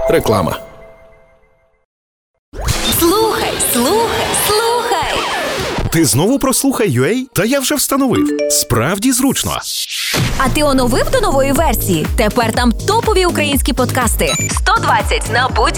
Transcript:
Реклама. Слухай, слухай, слухай! Ти знову про Слухай.UA? Та я вже встановив. Справді зручно. А ти оновив до нової версії? Тепер там топові українські подкасти. 120 на будь